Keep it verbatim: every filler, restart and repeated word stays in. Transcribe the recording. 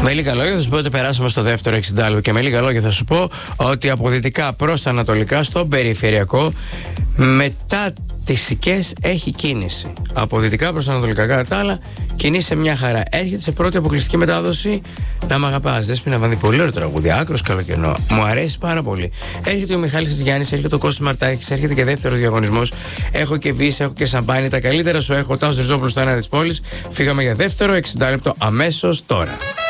Με λίγα λόγια θα σου πω ότι περάσαμε στο δεύτερο εξήντα λεπτό και με λίγα λόγια θα σου πω ότι από δυτικά προς ανατολικά στο περιφερειακό μετά τις Σικές έχει κίνηση. Από δυτικά προς ανατολικά, κατά τα άλλα, κινήσει σε μια χαρά. Έρχεται σε πρώτη αποκλειστική μετάδοση Να Μ' Αγαπάς. Δέσποινα Βανδύ, πολύ ωραίο τραγούδι, άκρος καλοκαιρινό. Μου αρέσει πάρα πολύ. Έρχεται ο Μιχάλης Γιάννης, έρχεται ο Κώστας Μαρτάκης, έρχεται και δεύτερος διαγωνισμός. Έχω και βύση, έχω και σαμπάνι. Τα καλύτερα σου έχω. Ο Τάσος Ριζόπουλος στο ένα της πόλης. Φύγαμε για δεύτερο εξήντα λεπτό αμέσως τώρα.